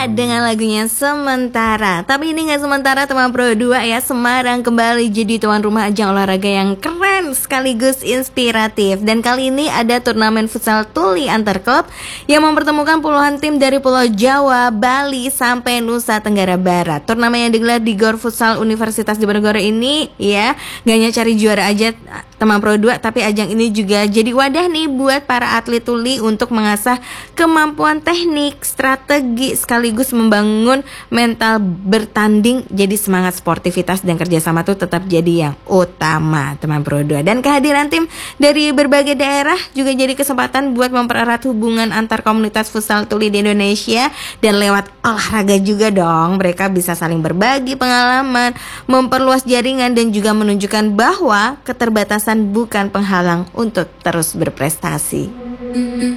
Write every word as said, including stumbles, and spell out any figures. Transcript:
Ria dengan lagunya Sementara. Tapi ini gak sementara teman Pro dua ya. Semarang kembali jadi tuan rumah ajang olahraga yang keren sekaligus inspiratif. Dan kali ini ada turnamen futsal tuli antar klub yang mempertemukan puluhan tim dari Pulau Jawa, Bali sampai Nusa Tenggara Barat. Turnamen yang digelar di Gor Futsal Universitas Diponegoro ini ya, gak hanya cari juara aja teman Pro dua, tapi ajang ini juga jadi wadah nih buat para atlet tuli untuk mengasah kemampuan teknik, strategi, sekaligus membangun mental bertanding. Jadi semangat sportivitas dan kerjasama tuh tetap jadi yang utama teman Pro dua. Dan kehadiran tim dari berbagai daerah juga jadi kesempatan buat mempererat hubungan antar komunitas futsal tuli di Indonesia. Dan lewat olahraga juga dong, mereka bisa saling berbagi pengalaman, memperluas jaringan, dan juga menunjukkan bahwa keterbatasan bukan penghalang untuk terus berprestasi.